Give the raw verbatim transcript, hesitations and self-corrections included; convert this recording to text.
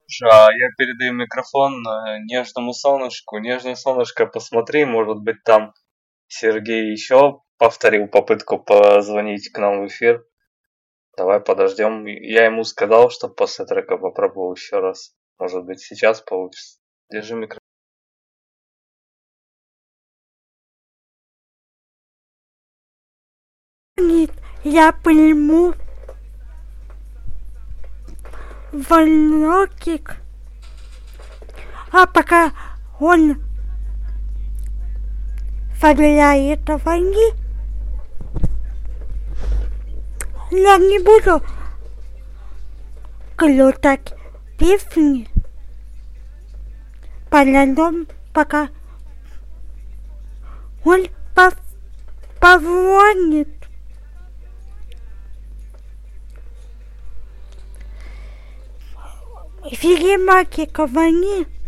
А я передаю микрофон э, нежному солнышку. Нежное солнышко, посмотри, может быть, там Сергей еще повторил попытку позвонить к нам в эфир. Давай подождем. Я ему сказал, что после трека попробую еще раз. Может быть, сейчас получится. Держи микрофон. Нет, я приму звоночек, а пока он собирает звонки, я не буду крутать песни, подождем, пока он пос- позвонит. Филимакик, звони.